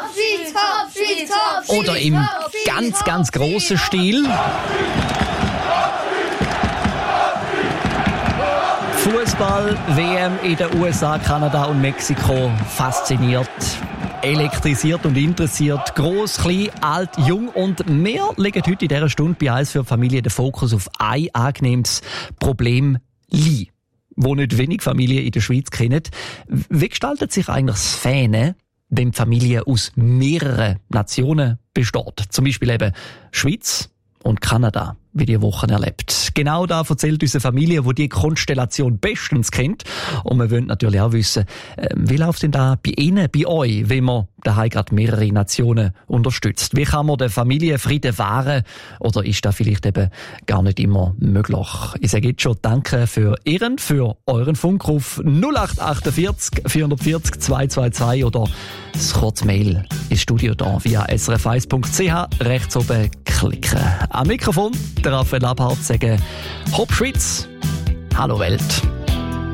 Schweiz, Kopf, Schweiz, Kopf, Oder im ganz, ganz grossen Stil. Fußball-WM in den USA, Kanada und Mexiko fasziniert, elektrisiert und interessiert. Gross, klein, alt, jung und wir legen heute in dieser Stunde bei «Eis für die Familie» den Fokus auf ein angenehmes Problem Lie, wo nicht wenig Familien in der Schweiz kennen. Wie gestaltet sich eigentlich das Fähne, wenn die Familie aus mehreren Nationen besteht? Zum Beispiel eben Schweiz und Kanada, wie die Wochen erlebt. Genau da erzählt unsere Familie, die Konstellation bestens kennt. Und wir wollen natürlich auch wissen, wie läuft denn da bei Ihnen, bei euch, wenn man daheim gerade mehrere Nationen unterstützt? Wie kann man den Familienfrieden wahren? Oder ist das vielleicht eben gar nicht immer möglich? Ich sage jetzt schon Danke für euren Funkruf 0848 440 222 oder das Kurzmail ins Studio da via srf1.ch, rechts oben klicken. Am Mikrofon der Raphael Abhardt sagen Hopp Schweiz, hallo Welt.